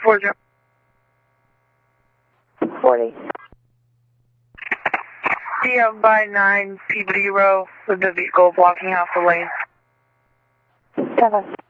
240. 40. DM by 9 Peabody Row with the vehicle blocking off the lane. 7.